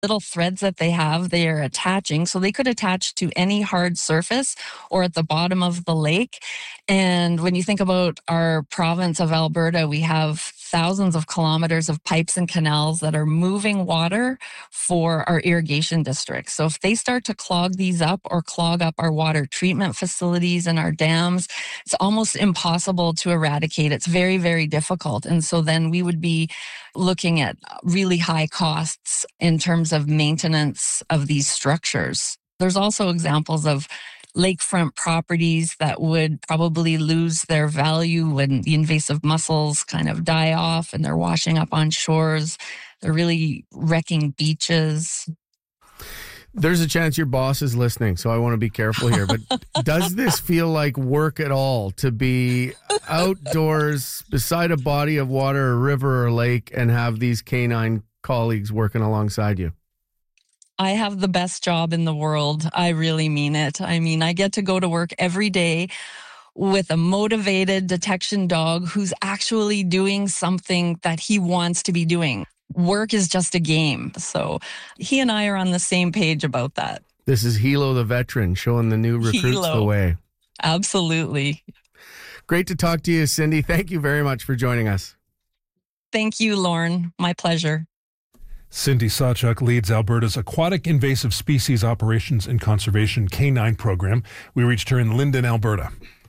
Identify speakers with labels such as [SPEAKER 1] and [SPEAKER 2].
[SPEAKER 1] little threads that they have, they are attaching. So they could attach to any hard surface or at the bottom of the lake. And when you think about our province of Alberta, we have thousands of kilometers of pipes and canals that are moving water for our irrigation districts. So if they start to clog these up or clog up our water treatment facilities and our dams, it's almost impossible to eradicate. It's very, very difficult. And so then we would be looking at really high costs in terms of maintenance of these structures. There's also examples of lakefront properties that would probably lose their value when the invasive mussels kind of die off and they're washing up on shores. They're really wrecking beaches.
[SPEAKER 2] There's a chance your boss is listening, so I want to be careful here. But does this feel like work at all to be outdoors beside a body of water, a river or lake, and have these canine colleagues working alongside you?
[SPEAKER 1] I have the best job in the world. I really mean it. I mean, I get to go to work every day with a motivated detection dog who's actually doing something that he wants to be doing. Work is just a game. So he and I are on the same page about that.
[SPEAKER 2] This is Hilo the veteran showing the new recruits the way.
[SPEAKER 1] Absolutely.
[SPEAKER 2] Great to talk to you, Cindy. Thank you very much for joining us.
[SPEAKER 1] Thank you, Lauren. My pleasure.
[SPEAKER 3] Cindy Sawchuk leads Alberta's Aquatic Invasive Species Operations and Conservation Canine Program. We reached her in Linden, Alberta.